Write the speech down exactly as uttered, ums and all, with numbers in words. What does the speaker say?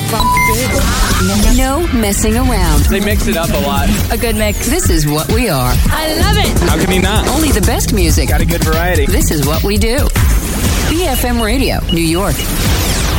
No messing around. They mix it up a lot. A good mix. This is what we are. I love it. How can he not? Only the best music. Got a good variety. This is what we do. B F M Radio, New York.